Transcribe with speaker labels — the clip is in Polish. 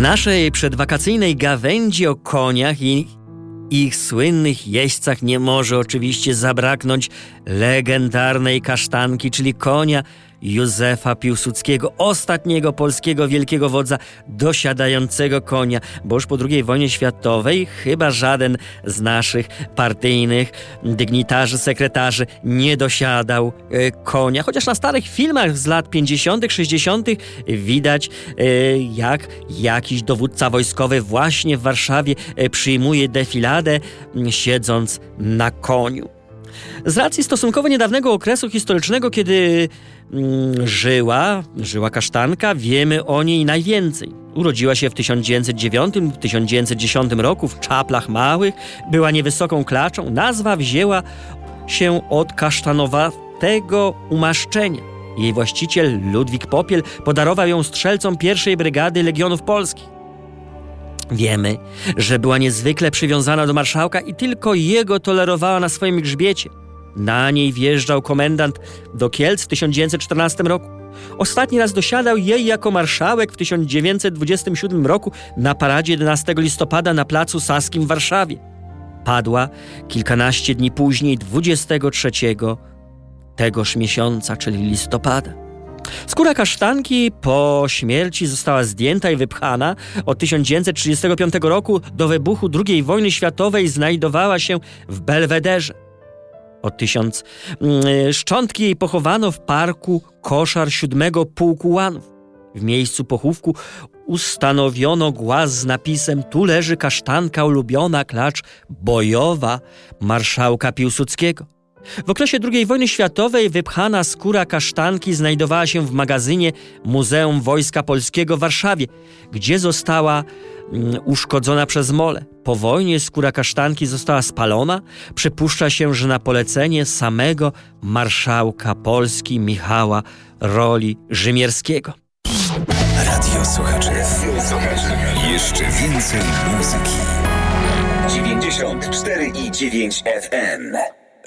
Speaker 1: naszej przedwakacyjnej gawędzi o koniach i ich słynnych jeźdźcach nie może oczywiście zabraknąć legendarnej kasztanki, czyli konia Józefa Piłsudskiego, ostatniego polskiego wielkiego wodza dosiadającego konia, bo już po II wojnie światowej chyba żaden z naszych partyjnych dygnitarzy, sekretarzy nie dosiadał konia. Chociaż na starych filmach z lat 50., 60. widać, jak jakiś dowódca wojskowy właśnie w Warszawie przyjmuje defiladę, siedząc na koniu. Z racji stosunkowo niedawnego okresu historycznego, kiedy żyła kasztanka, wiemy o niej najwięcej. Urodziła się w 1909-1910 roku w Czaplach Małych, była niewysoką klaczą. Nazwa wzięła się od kasztanowatego umaszczenia. Jej właściciel Ludwik Popiel podarował ją strzelcom I Brygady Legionów Polskich. Wiemy, że była niezwykle przywiązana do marszałka i tylko jego tolerowała na swoim grzbiecie. Na niej wjeżdżał komendant do Kielc w 1914 roku. Ostatni raz dosiadał jej jako marszałek w 1927 roku na paradzie 11 listopada na Placu Saskim w Warszawie. Padła kilkanaście dni później, 23 tegoż miesiąca, czyli listopada. Skóra kasztanki po śmierci została zdjęta i wypchana. Od 1935 roku do wybuchu II wojny światowej znajdowała się w Belwederze. Szczątki jej pochowano w parku Koszar 7 Pułku Łanów. W miejscu pochówku ustanowiono głaz z napisem: tu leży kasztanka ulubiona, klacz bojowa marszałka Piłsudskiego. W okresie II wojny światowej wypchana skóra kasztanki znajdowała się w magazynie Muzeum Wojska Polskiego w Warszawie, gdzie została uszkodzona przez mole. Po wojnie skóra kasztanki została spalona. Przypuszcza się, że na polecenie samego marszałka Polski Michała Roli-Rzymierskiego.
Speaker 2: Radio Słuchaczy. Jeszcze więcej muzyki. 94,9 FM.